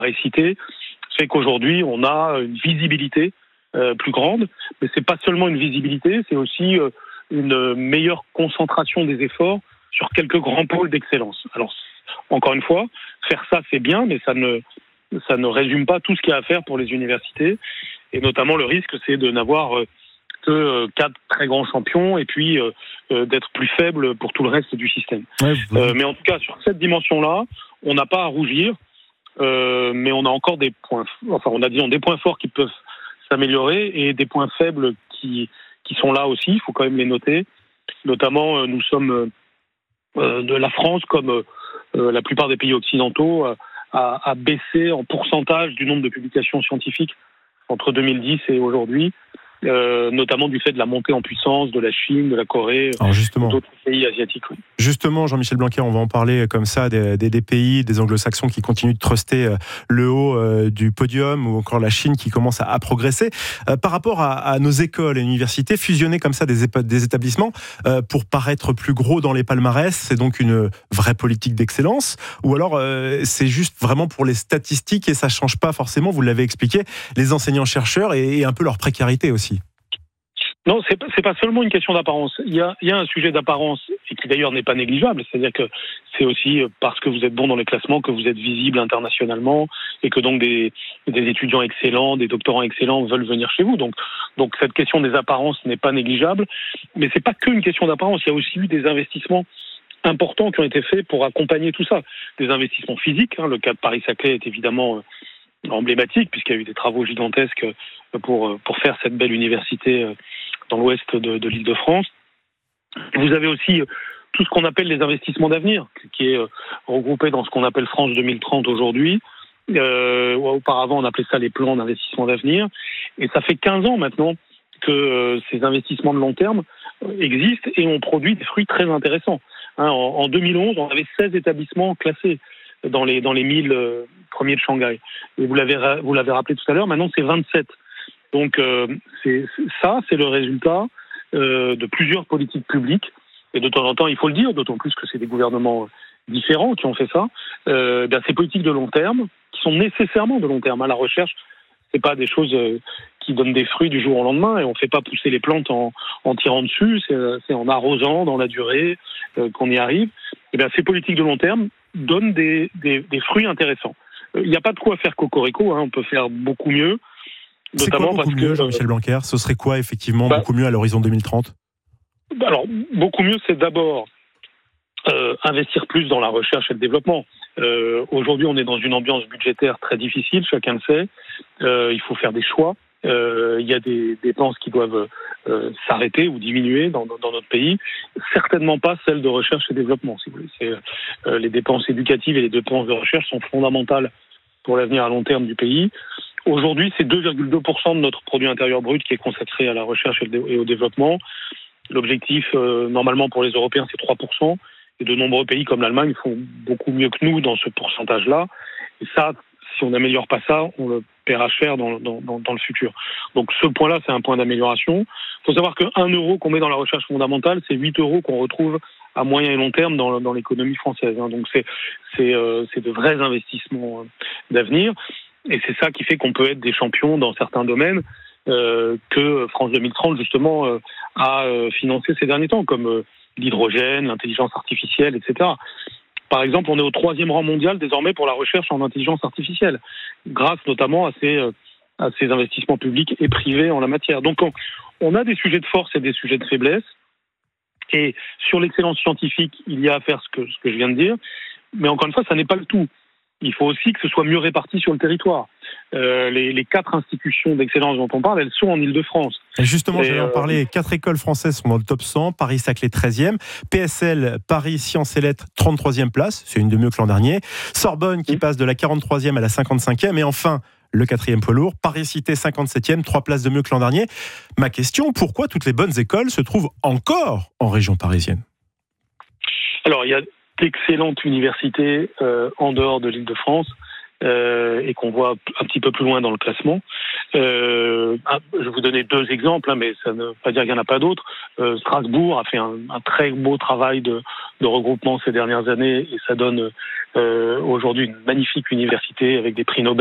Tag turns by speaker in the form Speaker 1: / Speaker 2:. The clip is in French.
Speaker 1: cité fait qu'aujourd'hui, on a une visibilité plus grande. Mais c'est pas seulement une visibilité, c'est aussi une meilleure concentration des efforts sur quelques grands pôles d'excellence. Alors, encore une fois, faire ça, c'est bien, mais ça ne résume pas tout ce qu'il y a à faire pour les universités. Et notamment, le risque, c'est de n'avoir que 4 très grands champions et puis d'être plus faible pour tout le reste du système. Mais en tout cas, sur cette dimension-là, on n'a pas à rougir, mais on a encore des points, on a disons des points forts qui peuvent s'améliorer et des points faibles qui sont là aussi, il faut quand même les noter. Notamment, nous sommes de la France, comme la plupart des pays occidentaux, a baissé en pourcentage du nombre de publications scientifiques entre 2010 et aujourd'hui, notamment du fait de la montée en puissance de la Chine, de la Corée, d'autres pays asiatiques. Oui.
Speaker 2: Justement, Jean-Michel Blanquer, on va en parler comme ça des pays, des anglo-saxons qui continuent de truster le haut du podium, ou encore la Chine qui commence à progresser. Par rapport à nos écoles et universités, fusionner comme ça des établissements pour paraître plus gros dans les palmarès, c'est donc une vraie politique d'excellence, ou alors c'est juste vraiment pour les statistiques et ça ne change pas forcément, vous l'avez expliqué, les enseignants-chercheurs et un peu leur précarité aussi.
Speaker 1: Non, c'est pas seulement une question d'apparence. Il y a un sujet d'apparence et qui d'ailleurs n'est pas négligeable. C'est-à-dire que c'est aussi parce que vous êtes bon dans les classements que vous êtes visible internationalement et que donc des étudiants excellents, des doctorants excellents veulent venir chez vous. Donc cette question des apparences n'est pas négligeable. Mais c'est pas qu'une question d'apparence. Il y a aussi eu des investissements importants qui ont été faits pour accompagner tout ça. Des investissements physiques. Le cas de Paris-Saclay est évidemment emblématique puisqu'il y a eu des travaux gigantesques pour faire cette belle université dans l'ouest de l'Île-de-France. Vous avez aussi tout ce qu'on appelle les investissements d'avenir, qui est regroupé dans ce qu'on appelle France 2030 aujourd'hui. Auparavant, on appelait ça les plans d'investissement d'avenir. Et ça fait 15 ans maintenant que ces investissements de long terme existent et ont produit des fruits très intéressants. En 2011, on avait 16 établissements classés dans les 1000 premiers de Shanghai. Et vous l'avez rappelé tout à l'heure, maintenant c'est 27. Donc c'est le résultat de plusieurs politiques publiques. Et de temps en temps, il faut le dire, d'autant plus que c'est des gouvernements différents qui ont fait ça. Ces politiques de long terme, qui sont nécessairement de long terme. La recherche, c'est pas des choses qui donnent des fruits du jour au lendemain, et on fait pas pousser les plantes en tirant dessus. C'est en arrosant dans la durée qu'on y arrive. Ces politiques de long terme donnent des fruits intéressants. Il n'y a pas de quoi faire cocorico, on peut faire beaucoup mieux.
Speaker 2: Notamment parce que Jean-Michel Blanquer, ce serait quoi effectivement beaucoup mieux à l'horizon 2030 ?
Speaker 1: Alors, beaucoup mieux, c'est d'abord investir plus dans la recherche et le développement. Aujourd'hui, on est dans une ambiance budgétaire très difficile, chacun le sait. Il faut faire des choix. Il y a des dépenses qui doivent s'arrêter ou diminuer dans notre pays. Certainement pas celles de recherche et développement, si vous voulez. Les dépenses éducatives et les dépenses de recherche sont fondamentales pour l'avenir à long terme du pays. Aujourd'hui, c'est 2,2% de notre produit intérieur brut qui est consacré à la recherche et au développement. L'objectif, normalement, pour les Européens, c'est 3%. Et de nombreux pays comme l'Allemagne font beaucoup mieux que nous dans ce pourcentage-là. Et ça, si on n'améliore pas ça, on le paiera cher dans le futur. Donc ce point-là, c'est un point d'amélioration. Il faut savoir que 1 euro qu'on met dans la recherche fondamentale, c'est 8 euros qu'on retrouve à moyen et long terme dans l'économie française. Donc c'est de vrais investissements d'avenir. Et c'est ça qui fait qu'on peut être des champions dans certains domaines que France 2030, justement, a financé ces derniers temps, comme l'hydrogène, l'intelligence artificielle, etc. Par exemple, on est au 3e rang mondial désormais pour la recherche en intelligence artificielle, grâce notamment à ces investissements publics et privés en la matière. Donc on a des sujets de force et des sujets de faiblesse. Et sur l'excellence scientifique, il y a à faire ce que je viens de dire. Mais encore une fois, ça n'est pas le tout. Il faut aussi que ce soit mieux réparti sur le territoire. Les 4 institutions d'excellence dont on parle, elles sont en Île-de-France.
Speaker 2: Et justement, j'allais en parler. 4 écoles françaises sont dans le top 100. Paris-Saclay, 13e. PSL, Paris Sciences et Lettres, 33e place. C'est une de mieux que l'an dernier. Sorbonne, qui passe de la 43e à la 55e. Et enfin, le 4e poids lourd. Paris-Cité, 57e. 3 places de mieux que l'an dernier. Ma question, pourquoi toutes les bonnes écoles se trouvent encore en région parisienne ?
Speaker 1: Alors, il y a d'excellentes universités en dehors de l'Île-de-France et qu'on voit un petit peu plus loin dans le classement. Je vais vous donner 2 exemples, mais ça ne veut pas dire qu'il n'y en a pas d'autres. Strasbourg a fait un très beau travail de regroupement ces dernières années et ça donne aujourd'hui une magnifique université avec des prix Nobel